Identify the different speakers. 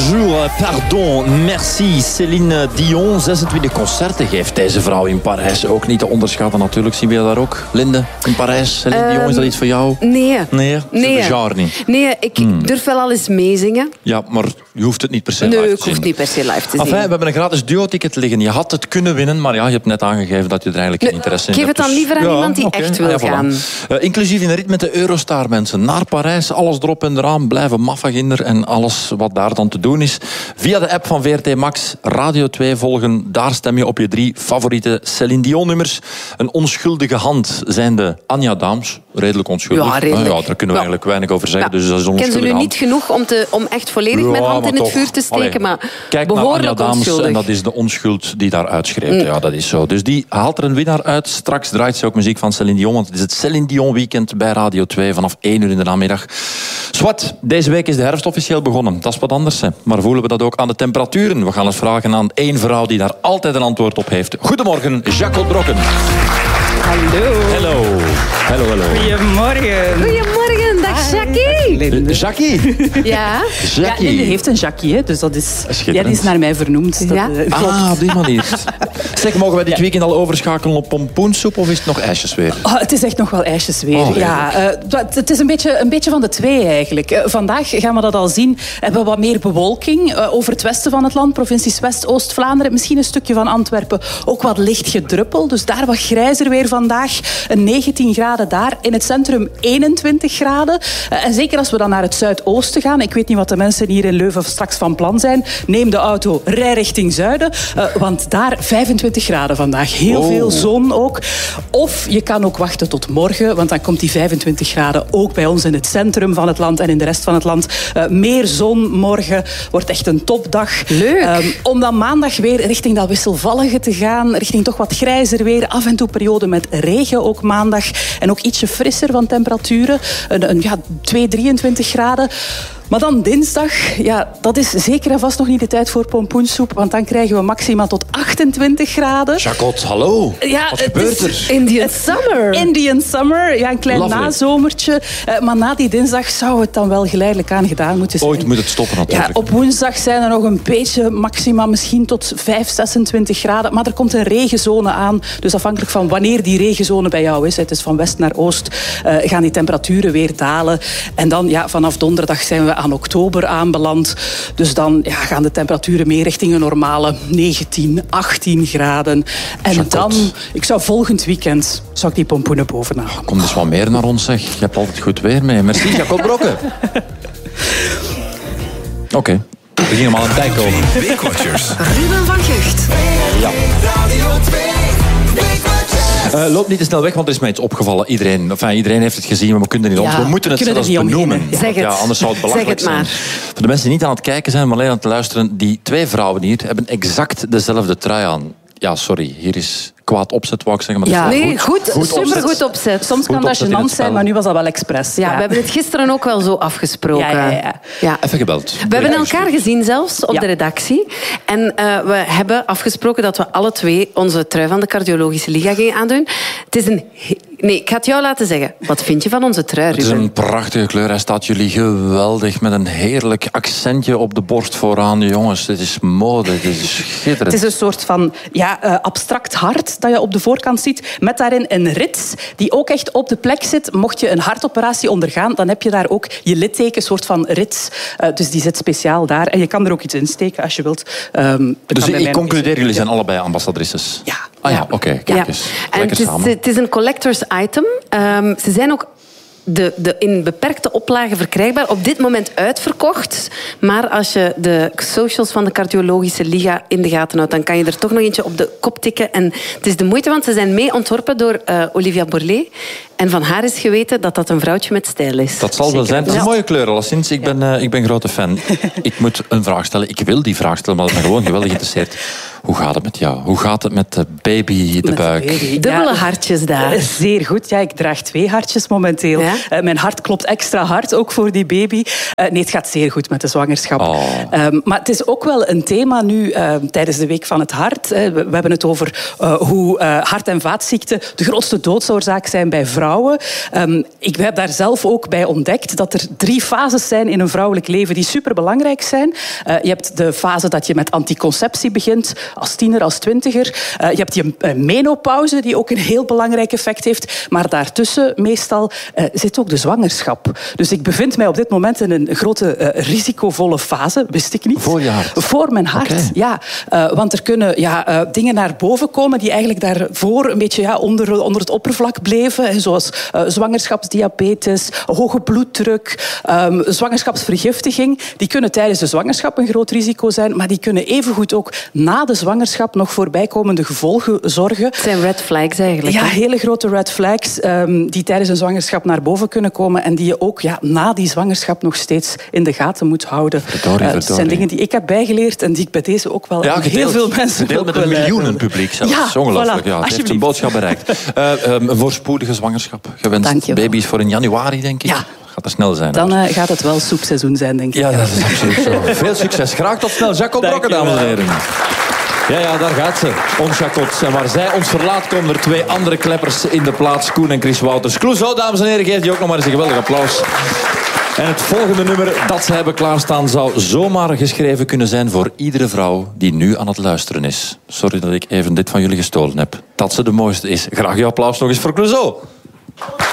Speaker 1: bonjour, pardon, merci. Céline Dion, 26 concerten geeft deze vrouw in Parijs. Ook niet te onderschatten natuurlijk. Zien we dat daar ook? Linde, in Parijs. Céline Dion, is dat iets voor jou?
Speaker 2: Nee.
Speaker 1: Het genre niet.
Speaker 2: Nee, ik durf wel al eens meezingen.
Speaker 1: Ja, maar je hoeft het niet per se live te zien.
Speaker 2: Nee, ik hoef niet per se live te zien.
Speaker 1: We hebben een gratis duo-ticket liggen. Je had het kunnen winnen, maar ja, je hebt net aangegeven dat je er eigenlijk geen interesse in
Speaker 2: hebt.
Speaker 1: Geef
Speaker 2: het dan liever aan iemand die echt wil gaan.
Speaker 1: Inclusief in een rit met de Eurostar, mensen. Naar Parijs, alles erop en eraan, blijven maffaginder en alles wat daar dan te doen is. Via de app van VRT Max, Radio 2 volgen. Daar stem je op je 3 favoriete Céline Dion nummers. Een onschuldige hand zijn de Anja Daams. Redelijk onschuldig.
Speaker 2: Ja, redelijk.
Speaker 1: Ja, daar kunnen we eigenlijk weinig over zeggen.
Speaker 2: Ja.
Speaker 1: Dus dat is een onschuldige
Speaker 2: ken ze nu
Speaker 1: hand.
Speaker 2: niet genoeg om echt volledig met hand in het vuur te steken. Maar
Speaker 1: kijk naar Anja Daams
Speaker 2: onschuldig.
Speaker 1: en dat is de onschuld die daar uitschreeuwt. Ja, dat is zo. Dus die haalt er een winnaar uit. Straks draait ze ook muziek van Céline Dion, want het is het Céline Dion weekend bij Radio 2 vanaf 1 uur in de namiddag. Zwat, deze week is de herfst officieel begonnen. Dat is wat anders, hè. Maar voelen we dat ook aan de temperaturen? We gaan het vragen aan één vrouw die daar altijd een antwoord op heeft. Goedemorgen, Jacques Brokken.
Speaker 3: Hallo.
Speaker 1: Hallo.
Speaker 3: Goedemorgen.
Speaker 2: Goedemorgen, dag Jackie.
Speaker 1: Jackie?
Speaker 2: Ja?
Speaker 3: Ja, Linde heeft een Jackie, hè, dus dat is... Ja, die is naar mij vernoemd. Dat,
Speaker 2: ja?
Speaker 1: Op die manier. Zeg, mogen wij dit weekend al overschakelen op pompoensoep of is het nog ijsjesweer?
Speaker 3: Het is echt nog wel ijsjesweer. Het is een beetje van de twee eigenlijk. Vandaag gaan we dat al zien. Hebben we wat meer bewolking over het westen van het land. Provincies West, Oost-Vlaanderen, misschien een stukje van Antwerpen. Ook wat licht gedruppel, dus daar wat grijzer weer vandaag. 19 graden daar. In het centrum 21 graden. En zeker als we dan naar het zuidoosten gaan. Ik weet niet wat de mensen hier in Leuven straks van plan zijn. Neem de auto, rij richting zuiden. Want daar 25 graden vandaag. Heel veel zon ook. Of je kan ook wachten tot morgen. Want dan komt die 25 graden ook bij ons in het centrum van het land en in de rest van het land. Meer zon morgen. Wordt echt een topdag.
Speaker 2: Leuk.
Speaker 3: Om dan maandag weer richting dat wisselvallige te gaan. Richting toch wat grijzer weer. Af en toe periode met regen ook maandag. En ook ietsje frisser van temperaturen. 23 graden. Maar dan dinsdag, ja, dat is zeker en vast nog niet de tijd voor pompoensoep. Want dan krijgen we maxima tot 28 graden.
Speaker 1: Jacques, hallo.
Speaker 3: Ja,
Speaker 1: wat gebeurt er?
Speaker 2: Indian Summer.
Speaker 3: Indian Summer, ja, een klein
Speaker 1: Lovely.
Speaker 3: nazomertje. Maar na die dinsdag zou het dan wel geleidelijk aan gedaan moeten zijn.
Speaker 1: Ooit moet het stoppen natuurlijk.
Speaker 3: Ja, op woensdag zijn er nog een beetje maxima, misschien tot 26 graden. Maar er komt een regenzone aan. Dus afhankelijk van wanneer die regenzone bij jou is, het is van west naar oost, gaan die temperaturen weer dalen. En dan, ja, vanaf donderdag zijn we aan oktober aanbeland. Dus dan gaan de temperaturen meer richting een normale 19, 18 graden. En
Speaker 1: Jacques.
Speaker 3: dan, ik zou volgend weekend, zou ik die pompoenen bovenaan.
Speaker 1: Kom dus wat meer naar ons, zeg. Je hebt altijd goed weer mee. Merci, Jacques Brokken. Oké. We beginnen maar aan het tijd komen.
Speaker 4: Weekwatchers.
Speaker 2: Ruben van Gucht.
Speaker 1: Ja. Loop niet te snel weg, want er is mij iets opgevallen. Iedereen heeft het gezien, maar we kunnen er niet om. We moeten het zelfs benoemen.
Speaker 2: Zeg het.
Speaker 1: Anders zou het belachelijk
Speaker 2: Zeg het maar.
Speaker 1: zijn. Voor de mensen die niet aan het kijken zijn, maar alleen aan het luisteren, die 2 vrouwen hier hebben exact dezelfde trui aan. Ja, sorry, hier is kwaad opzet, wou ik zeggen. Maar dat is wel
Speaker 2: goed, supergoed opzet.
Speaker 3: Soms kan dat
Speaker 1: opzet in
Speaker 3: gênant
Speaker 1: het
Speaker 3: zijn,
Speaker 1: spel.
Speaker 3: maar nu was dat wel expres.
Speaker 2: Ja, we hebben het gisteren ook wel zo afgesproken.
Speaker 3: Ja.
Speaker 1: Even gebeld.
Speaker 2: We hebben elkaar gezien zelfs op de redactie. En we hebben afgesproken dat we alle 2 onze trui van de Cardiologische Liga gingen aandoen. Het is een... Nee, ik ga het jou laten zeggen. Wat vind je van onze trui,
Speaker 1: Het is
Speaker 2: Ruben?
Speaker 1: een prachtige kleur. Hij staat jullie geweldig met een heerlijk accentje op de borst vooraan. Jongens, dit is mode, dit is schitterend.
Speaker 3: Het is een soort van abstract hart dat je op de voorkant ziet. Met daarin een rits die ook echt op de plek zit. Mocht je een hartoperatie ondergaan, dan heb je daar ook je litteken, soort van rits. Dus die zit speciaal daar. En je kan er ook iets in steken als je wilt.
Speaker 1: Dus ik concludeer, jullie zijn allebei ambassadrices.
Speaker 3: Ja.
Speaker 1: Ah ja, oké. Kijk eens.
Speaker 2: En
Speaker 1: Lekker samen.
Speaker 2: het is een collectors item. Ze zijn ook in beperkte oplagen verkrijgbaar. Op dit moment uitverkocht. Maar als je de socials van de Cardiologische Liga in de gaten houdt, dan kan je er toch nog eentje op de kop tikken. En het is de moeite, want ze zijn mee ontworpen door Olivia Borlée. En van haar is geweten dat dat een vrouwtje met stijl is.
Speaker 1: Dat zal wel zijn. Het is een mooie kleur, alleszins. Ik ben grote fan. Ik moet een vraag stellen. Ik wil die vraag stellen, maar ik ben gewoon geweldig geïnteresseerd. Hoe gaat het met jou? Hoe gaat het met de baby, de buik?
Speaker 2: Dubbele hartjes daar.
Speaker 3: Zeer goed. Ja, ik draag 2 hartjes momenteel.
Speaker 2: Ja?
Speaker 3: Mijn hart klopt extra hard, ook voor die baby. Nee, het gaat zeer goed met de zwangerschap. Maar het is ook wel een thema nu tijdens de Week van het Hart. We hebben het over hoe hart- en vaatziekten de grootste doodsoorzaak zijn bij vrouwen. Ik heb daar zelf ook bij ontdekt dat er 3 fases zijn in een vrouwelijk leven die superbelangrijk zijn. Je hebt de fase dat je met anticonceptie begint, als tiener, als 20er. Je hebt die menopauze, die ook een heel belangrijk effect heeft. Maar daartussen meestal zit ook de zwangerschap. Dus ik bevind mij op dit moment in een grote risicovolle fase, wist ik niet.
Speaker 1: Voor je hart?
Speaker 3: Voor mijn hart, ja. Want er kunnen dingen naar boven komen die eigenlijk daarvoor een beetje onder het oppervlak bleven. Zoals zwangerschapsdiabetes, hoge bloeddruk, zwangerschapsvergiftiging. Die kunnen tijdens de zwangerschap een groot risico zijn, maar die kunnen evengoed ook na de zwangerschap nog voor bijkomende gevolgen zorgen.
Speaker 2: Het zijn red flags eigenlijk.
Speaker 3: Ja, hele grote red flags die tijdens een zwangerschap naar boven kunnen komen en die je ook na die zwangerschap nog steeds in de gaten moet houden. Het zijn dingen die ik heb bijgeleerd en die ik bij deze ook wel aan heel veel mensen
Speaker 1: gedeeld met een miljoenen publiek zelfs.
Speaker 3: Ja,
Speaker 1: ongelooflijk.
Speaker 3: Voilà,
Speaker 1: Ja, het heeft een boodschap bereikt. Een voorspoedige zwangerschap gewenst. Baby's voor in januari, denk ik.
Speaker 3: Ja.
Speaker 1: Gaat er snel zijn.
Speaker 3: Dan gaat het wel soepseizoen zijn, denk ik.
Speaker 1: Ja, dat is absoluut zo. Veel succes. Graag tot snel. Jacot Brokken, dames en heren. Ja, daar gaat ze. Ons Jacot. En waar zij ons verlaat, komen er 2 andere kleppers in de plaats. Koen en Chris Wouters. Clouseau, dames en heren, geef je ook nog maar eens een geweldig applaus. En het volgende nummer dat ze hebben klaarstaan zou zomaar geschreven kunnen zijn voor iedere vrouw die nu aan het luisteren is. Sorry dat ik even dit van jullie gestolen heb. Dat ze de mooiste is. Graag je applaus nog eens voor Clouseau.